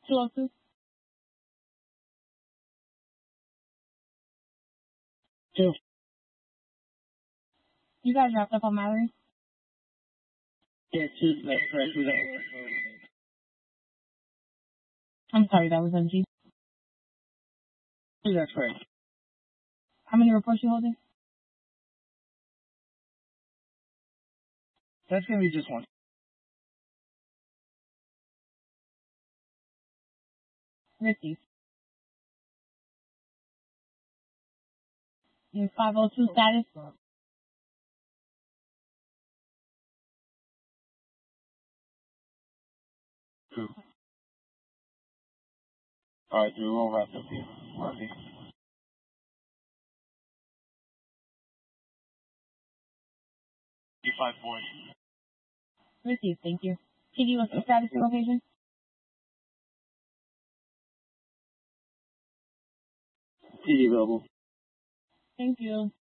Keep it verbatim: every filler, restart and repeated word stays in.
two oh two? Two. You guys dropped up on Mallory? Yeah, two. That's correct. Two. I'm sorry, that was M G. Two. That's correct. How many reports you holding? That's gonna be just one. Ricky. You five oh two status? Two. Alright, dude, we'll wrap up here. Marty. You five four. Received, thank you. P D, what's the status of location? T D available. Thank you.